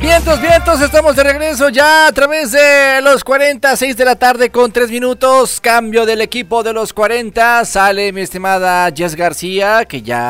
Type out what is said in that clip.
Vientos, vientos, estamos de regreso ya a través de los 40, 6 de la tarde con 3 minutos. Cambio del equipo de los 40. Sale mi estimada Jess García, que ya